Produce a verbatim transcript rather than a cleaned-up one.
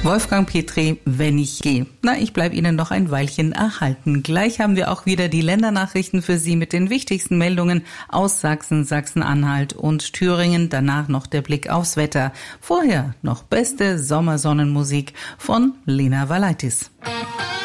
Wolfgang Petri, wenn ich gehe. Na, ich bleib Ihnen noch ein Weilchen erhalten. Gleich haben wir auch wieder die Ländernachrichten für Sie mit den wichtigsten Meldungen aus Sachsen, Sachsen-Anhalt und Thüringen. Danach noch der Blick aufs Wetter. Vorher noch beste Sommersonnenmusik von Lena Valaitis.